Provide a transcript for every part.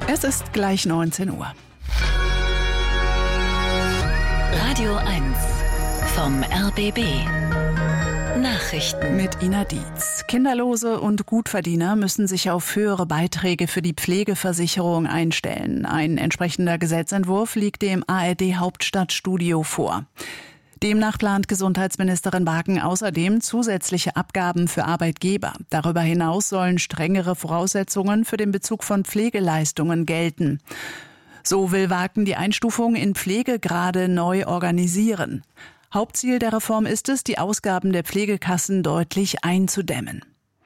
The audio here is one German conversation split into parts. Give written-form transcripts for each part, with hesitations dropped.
Es ist gleich 19 Uhr. Radio 1 vom RBB. Nachrichten mit Ina Dietz. Kinderlose und Gutverdiener müssen sich auf höhere Beiträge für die Pflegeversicherung einstellen. Ein entsprechender Gesetzentwurf liegt dem ARD-Hauptstadtstudio vor. Demnach plant Gesundheitsministerin Barken außerdem zusätzliche Abgaben für Arbeitgeber. Darüber hinaus sollen strengere Voraussetzungen für den Bezug von Pflegeleistungen gelten. So will Barken die Einstufung in Pflegegrade neu organisieren. Hauptziel der Reform ist es, die Ausgaben der Pflegekassen deutlich einzudämmen.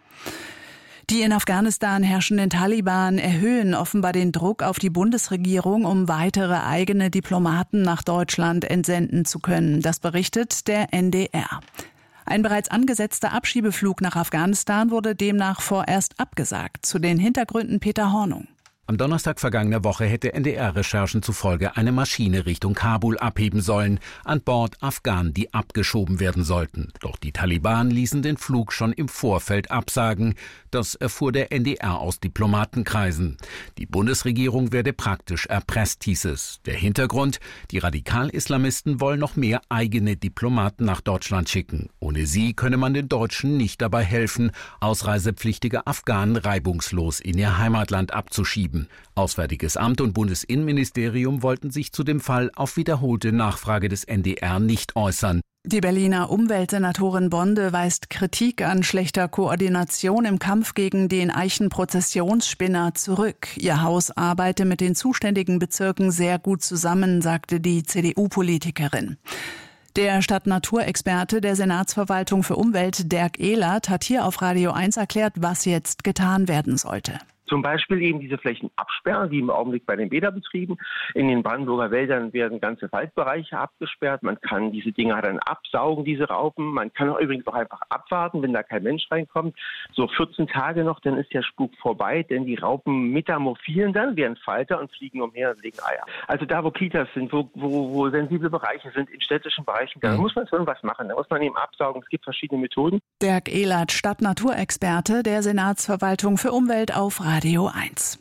Die in Afghanistan herrschenden Taliban erhöhen offenbar den Druck auf die Bundesregierung, um weitere eigene Diplomaten nach Deutschland entsenden zu können. Das berichtet der NDR. Ein bereits angesetzter Abschiebeflug nach Afghanistan wurde demnach vorerst abgesagt. Zu den Hintergründen Peter Hornung. Am Donnerstag vergangener Woche hätte NDR-Recherchen zufolge eine Maschine Richtung Kabul abheben sollen, an Bord Afghanen, die abgeschoben werden sollten. Doch die Taliban ließen den Flug schon im Vorfeld absagen. Das erfuhr der NDR aus Diplomatenkreisen. Die Bundesregierung werde praktisch erpresst, hieß es. Der Hintergrund: Die Radikal-Islamisten wollen noch mehr eigene Diplomaten nach Deutschland schicken. Ohne sie könne man den Deutschen nicht dabei helfen, ausreisepflichtige Afghanen reibungslos in ihr Heimatland abzuschieben. Auswärtiges Amt und Bundesinnenministerium wollten sich zu dem Fall auf wiederholte Nachfrage des NDR nicht äußern. Die Berliner Umweltsenatorin Bonde weist Kritik an schlechter Koordination im Kampf gegen den Eichenprozessionsspinner zurück. Ihr Haus arbeite mit den zuständigen Bezirken sehr gut zusammen, sagte die CDU-Politikerin. Der Stadt-Natur-Experte der Senatsverwaltung für Umwelt, Dirk Ehlert, hat hier auf Radio 1 erklärt, was jetzt getan werden sollte. Zum Beispiel eben diese Flächen absperren, wie im Augenblick bei den Bäderbetrieben. In den Brandenburger Wäldern werden ganze Waldbereiche abgesperrt. Man kann diese Dinger dann absaugen, diese Raupen. Man kann auch übrigens auch einfach abwarten, wenn da kein Mensch reinkommt. So 14 Tage noch, dann ist der Spuk vorbei, denn die Raupen metamorphieren dann, werden Falter und fliegen umher und legen Eier. Also da, wo Kitas sind, wo sensible Bereiche sind, in städtischen Bereichen, da muss man irgendwas machen. Da muss man eben absaugen. Es gibt verschiedene Methoden. Dirk Ehlert, Stadt-Natur-Experte der Senatsverwaltung für Umwelt auf Radio 1.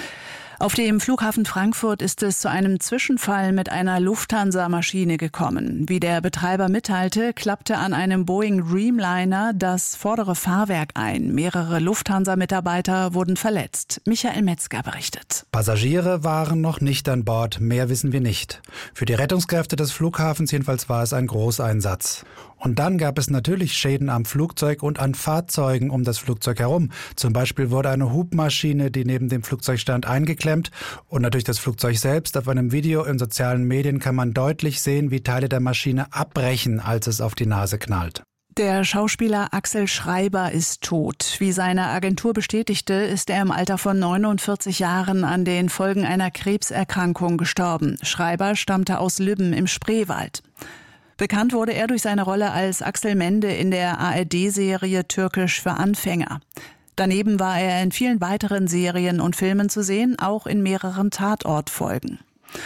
Auf dem Flughafen Frankfurt ist es zu einem Zwischenfall mit einer Lufthansa-Maschine gekommen. Wie der Betreiber mitteilte, klappte an einem Boeing Dreamliner das vordere Fahrwerk ein. Mehrere Lufthansa-Mitarbeiter wurden verletzt. Michael Metzger berichtet. Passagiere waren noch nicht an Bord, mehr wissen wir nicht. Für die Rettungskräfte des Flughafens jedenfalls war es ein Großeinsatz. Und dann gab es natürlich Schäden am Flugzeug und an Fahrzeugen um das Flugzeug herum. Zum Beispiel wurde eine Hubmaschine, die neben dem Flugzeug stand, eingeklemmt. Und natürlich das Flugzeug selbst. Auf einem Video in sozialen Medien kann man deutlich sehen, wie Teile der Maschine abbrechen, als es auf die Nase knallt. Der Schauspieler Axel Schreiber ist tot. Wie seine Agentur bestätigte, ist er im Alter von 49 Jahren an den Folgen einer Krebserkrankung gestorben. Schreiber stammte aus Lübben im Spreewald. Bekannt wurde er durch seine Rolle als Axel Mende in der ARD-Serie Türkisch für Anfänger. Daneben war er in vielen weiteren Serien und Filmen zu sehen, auch in mehreren Tatortfolgen.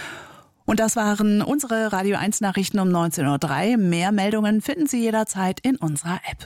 Und das waren unsere Radio 1 Nachrichten um 19:03 Uhr. Mehr Meldungen finden Sie jederzeit in unserer App.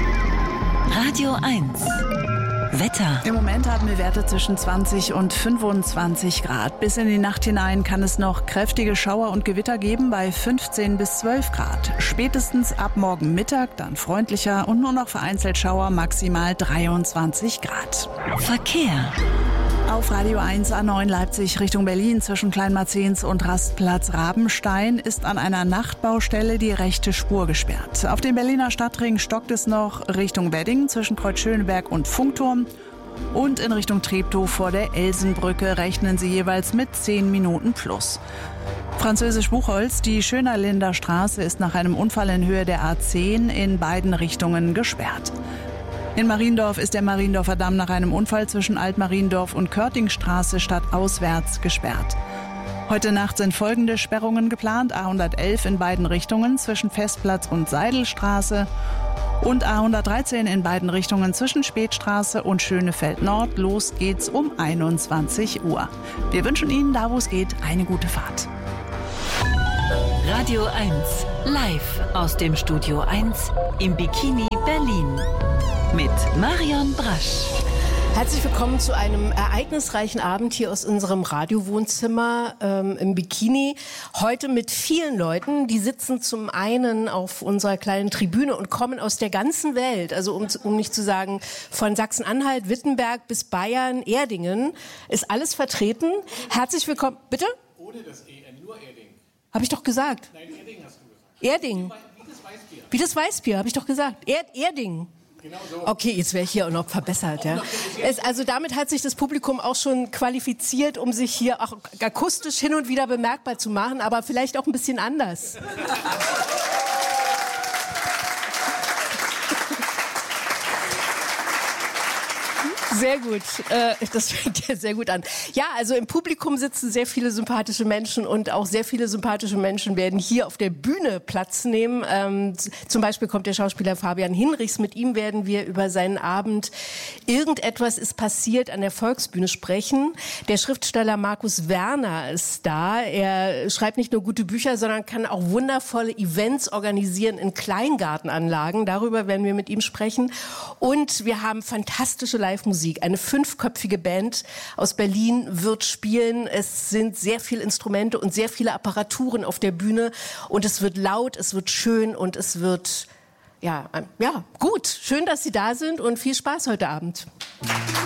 Radio 1 Wetter. Im Moment haben wir Werte zwischen 20 und 25 Grad. Bis in die Nacht hinein kann es noch kräftige Schauer und Gewitter geben bei 15 bis 12 Grad. Spätestens ab morgen Mittag dann freundlicher und nur noch vereinzelt Schauer, maximal 23 Grad. Verkehr. Auf Radio 1 A9 Leipzig Richtung Berlin zwischen Kleinmarzens und Rastplatz Rabenstein ist an einer Nachtbaustelle die rechte Spur gesperrt. Auf dem Berliner Stadtring stockt es noch Richtung Wedding zwischen Kreuz Schöneberg und Funkturm. Und in Richtung Treptow vor der Elsenbrücke rechnen Sie jeweils mit 10 Minuten plus. Französisch Buchholz, die Schönerlinder Straße ist nach einem Unfall in Höhe der A10 in beiden Richtungen gesperrt. In Mariendorf ist der Mariendorfer Damm nach einem Unfall zwischen Altmariendorf und Körtingstraße stadtauswärts gesperrt. Heute Nacht sind folgende Sperrungen geplant: A111 in beiden Richtungen zwischen Festplatz und Seidelstraße und A113 in beiden Richtungen zwischen Spätstraße und Schönefeld Nord. Los geht's um 21 Uhr. Wir wünschen Ihnen, da wo es geht, eine gute Fahrt. Radio 1 live aus dem Studio 1 im Bikini Berlin mit Marion Brasch. Herzlich willkommen zu einem ereignisreichen Abend hier aus unserem Radiowohnzimmer im Bikini. Heute mit vielen Leuten, die sitzen zum einen auf unserer kleinen Tribüne und kommen aus der ganzen Welt. Also um nicht zu sagen, von Sachsen-Anhalt, Wittenberg bis Bayern, Erdingen ist alles vertreten. Herzlich willkommen. Bitte? Ohne das EN, nur Erding. Habe ich doch gesagt. Nein, Erding hast du gesagt. Erding. Wie das Weißbier. Wie das Weißbier, habe ich doch gesagt. Erding. Genau so. Okay, jetzt wäre ich hier auch noch verbessert. Ja. Also damit hat sich das Publikum auch schon qualifiziert, um sich hier auch akustisch hin und wieder bemerkbar zu machen, aber vielleicht auch ein bisschen anders. Sehr gut, das fängt ja sehr gut an. Ja, also im Publikum sitzen sehr viele sympathische Menschen und auch sehr viele sympathische Menschen werden hier auf der Bühne Platz nehmen. Zum Beispiel kommt der Schauspieler Fabian Hinrichs. Mit ihm werden wir über seinen Abend "Irgendetwas ist passiert" an der Volksbühne sprechen. Der Schriftsteller Markus Werner ist da. Er schreibt nicht nur gute Bücher, sondern kann auch wundervolle Events organisieren in Kleingartenanlagen. Darüber werden wir mit ihm sprechen. Und wir haben fantastische Live-Musik. Eine 5-köpfige Band aus Berlin wird spielen. Es sind sehr viele Instrumente und sehr viele Apparaturen auf der Bühne. Und es wird laut, es wird schön und es wird, ja, gut. Schön, dass Sie da sind und viel Spaß heute Abend.